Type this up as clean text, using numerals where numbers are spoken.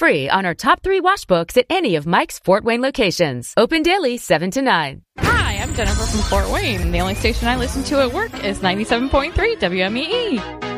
free on our top 3 wash books at any of Mike's Fort Wayne locations. Open daily 7 to 9. Hi, I'm Jennifer from Fort Wayne. The only station I listen to at work is 97.3 WMEE.